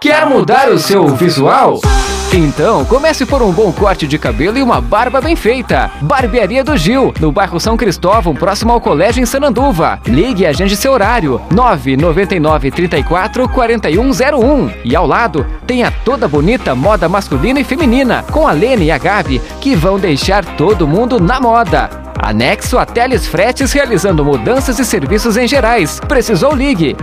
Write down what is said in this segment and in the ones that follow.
Quer mudar o seu visual? Então, comece por um bom corte de cabelo e uma barba bem feita. Barbearia do Gil, no bairro São Cristóvão, próximo ao colégio em Sananduva. Ligue e agende seu horário, 999 34 4101. E ao lado, tem a toda bonita moda masculina e feminina, com a Lene e a Gabi, que vão deixar todo mundo na moda. Anexo a Teles Fretes, realizando mudanças e serviços em gerais. Precisou, ligue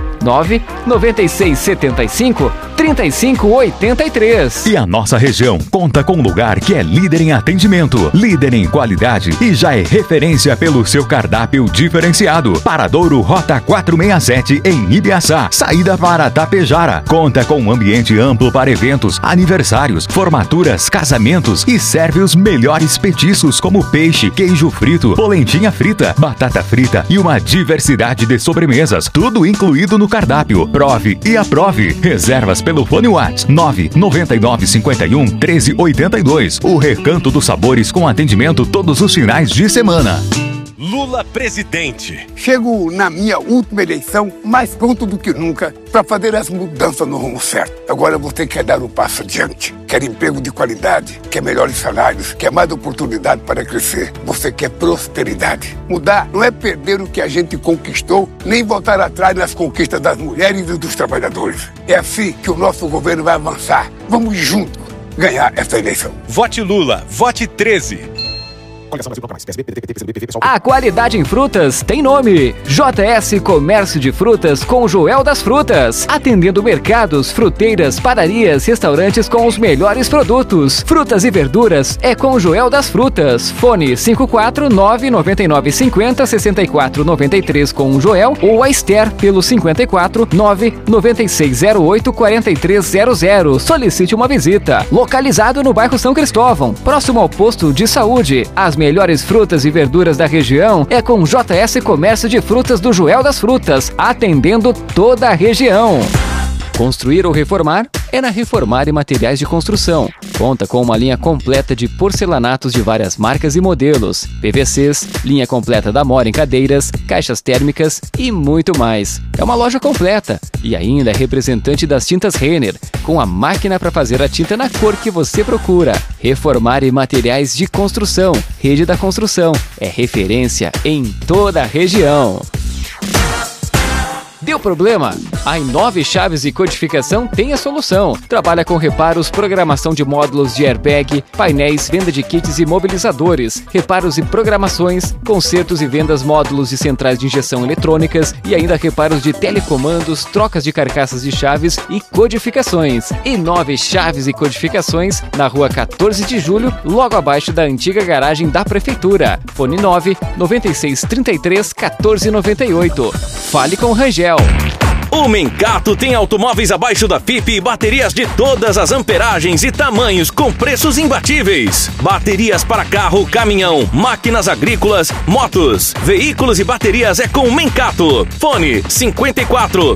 99675 3583. E a nossa região conta com um lugar que é líder em atendimento, líder em qualidade e já é referência pelo seu cardápio diferenciado. Paradouro Rota 467 em Ibiaçá, saída para Tapejara. Conta com um ambiente amplo para eventos, aniversários, formaturas, casamentos e serve os melhores petiscos como peixe, queijo frito, polentinha frita, batata frita e uma diversidade de sobremesas, tudo incluído no cardápio. Prove e aprove. Reservas pelo fone WhatsApp 99951 1382. O Recanto dos Sabores com atendimento todos os finais de semana. Lula presidente. Chego na minha última eleição mais pronto do que nunca para fazer as mudanças no rumo certo. Agora você quer dar um passo adiante, quer emprego de qualidade, quer melhores salários, quer mais oportunidade para crescer. Você quer prosperidade. Mudar não é perder o que a gente conquistou, nem voltar atrás nas conquistas das mulheres e dos trabalhadores. É assim que o nosso governo vai avançar. Vamos juntos ganhar essa eleição. Vote Lula, vote 13. A qualidade em frutas tem nome: JS Comércio de Frutas com Joel das Frutas, atendendo mercados, fruteiras, padarias, restaurantes com os melhores produtos. Frutas e verduras é com Joel das Frutas. Fone 549-9950-6493 com o Joel ou a Esther pelo 54-99608-4300. Solicite uma visita. Localizado no bairro São Cristóvão, próximo ao posto de saúde. As melhores frutas e verduras da região é com JS Comércio de Frutas do Joel das Frutas, atendendo toda a região. Construir ou reformar? É na Reformar e Materiais de Construção. Conta com uma linha completa de porcelanatos de várias marcas e modelos, PVCs, linha completa da Mora em cadeiras, caixas térmicas e muito mais. É uma loja completa e ainda é representante das tintas Renner, com a máquina para fazer a tinta na cor que você procura. Reformar e Materiais de Construção. Rede da Construção. É referência em toda a região. Deu problema? A Inove Chaves e Codificação tem a solução. Trabalha com reparos, programação de módulos de airbag, painéis, venda de kits e mobilizadores, reparos e programações, consertos e vendas módulos de centrais de injeção eletrônicas e ainda reparos de telecomandos, trocas de carcaças de chaves e codificações. Inove Chaves e Codificações, na rua 14 de julho, logo abaixo da antiga garagem da Prefeitura. Fone 9-9633-1498. Fale com o Rangel. O Mencato tem automóveis abaixo da FIP e baterias de todas as amperagens e tamanhos com preços imbatíveis. Baterias para carro, caminhão, máquinas agrícolas, motos, veículos e baterias é com o Mencato. Fone 54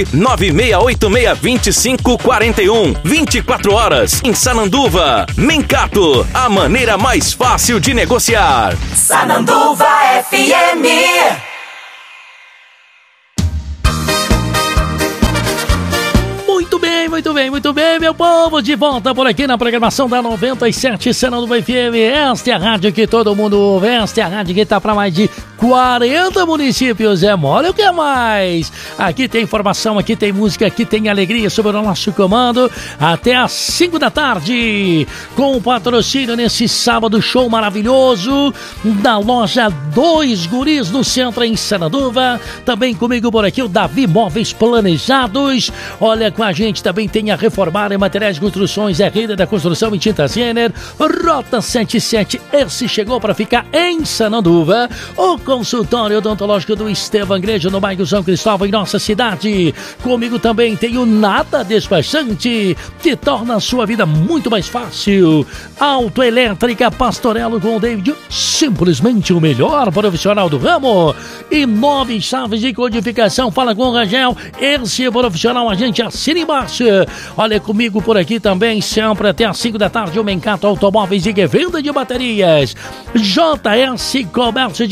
996862541. 24 horas em Sananduva. Mencato, a maneira mais fácil de negociar. Sananduva FM. Muito bem, meu povo, de volta por aqui na programação da 97 Sananduva FM. Esta é a rádio que todo mundo ouve, esta é a rádio que tá para mais de 40 municípios, é mole o que é mais? Aqui tem informação, aqui tem música, aqui tem alegria sobre o nosso comando, até às 5 da tarde, com o patrocínio nesse sábado, show maravilhoso, da loja Dois Guris no centro em Sananduva. Também comigo por aqui o Davi Móveis Planejados, olha com a gente também tem a Reformar em Materiais de Construções, é Rede da Construção em Tintas Renner, Rota 77, esse chegou para ficar em Sananduva, o consultório odontológico do Estevam Igreja no bairro São Cristóvão em nossa cidade. Comigo também tem o Nada Despachante, que torna a sua vida muito mais fácil. Autoelétrica Pastorello com o David, simplesmente o melhor profissional do ramo. E Nove Chaves de Codificação, fala com o Rangel, esse profissional a gente assina embaixo. Olha comigo por aqui também, sempre até às 5 da tarde, o Mencato Automóveis e Venda de Baterias. JS Comércio de Frutas,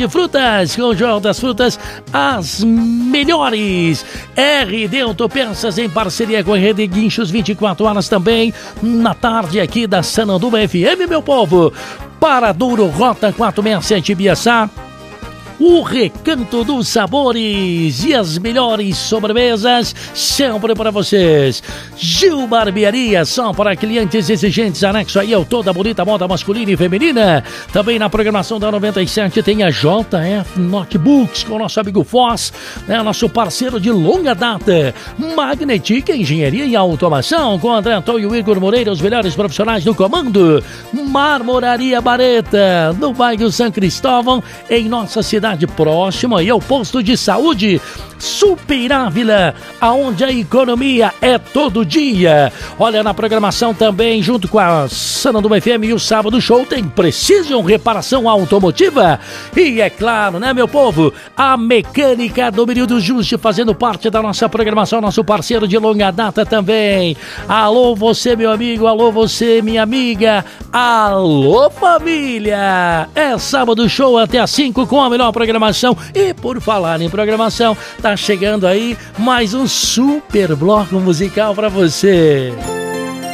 Frutas, com o Joel das Frutas, as melhores. RD Autopeças em parceria com a Rede Guinchos, 24 horas também, na tarde aqui da Sananduva FM, meu povo. Paradouro Rota 467 Ibiaçá. O Recanto dos Sabores e as melhores sobremesas sempre para vocês. Gil Barbearia, só para clientes exigentes, anexo aí ao toda bonita moda masculina e feminina. Também na programação da 97 tem a JF Notebooks com o nosso amigo Foz, nosso parceiro de longa data. Magnetic Engenharia e Automação com André Antônio e Igor Moreira, os melhores profissionais do comando. Marmoraria Bareta, no bairro São Cristóvão, em nossa cidade próxima, e ao posto de saúde Super Ávila, aonde a economia é todo dia. Olha, na programação também, junto com a Sananduva FM e o Sábado Show, tem Precision Reparação Automotiva. E é claro, né, meu povo, a Mecânica do Período Juste fazendo parte da nossa programação, nosso parceiro de longa data também. Alô você, meu amigo, alô você, minha amiga, alô família. É Sábado Show até às 5 com a melhor programação. E por falar em programação, tá chegando aí mais um super bloco musical pra você.